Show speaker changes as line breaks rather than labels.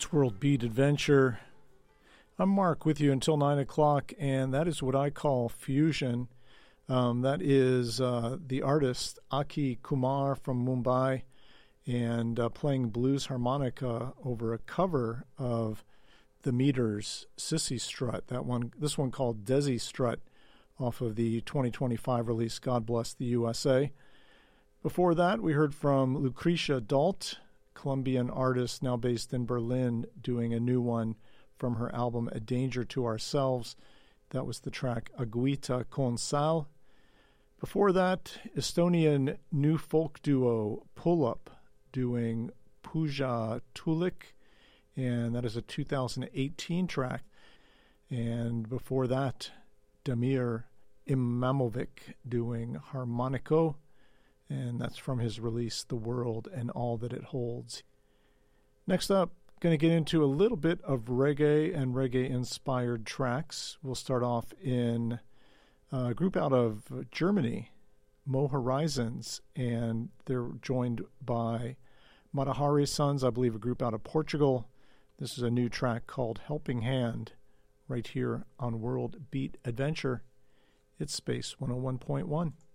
It's World Beat Adventure. I'm Mark with you until 9 o'clock, and that is what I call fusion. That is the artist Aki Kumar from Mumbai, and playing blues harmonica over a cover of the Meters' Sissy Strut. This one called Desi Strut, off of the 2025 release God Bless the USA. Before that, we heard from Lucretia Dalt, Colombian artist now based in Berlin, doing a new one from her album A Danger to Ourselves. That was the track Aguita con Sal. Before that, Estonian new folk duo Pull Up doing Puja Tulik, and that is a 2018 track. And before that, Damir Imamovic doing Harmonico, and that's from his release The World and All That It Holds. Next up, going to get into a little bit of reggae and reggae-inspired tracks. We'll start off in a group out of Germany, Mo Horizons, and they're joined by Matahari Sons, I believe a group out of Portugal. This is a new track called Helping Hand, right here on World Beat Adventure. It's Space 101.1.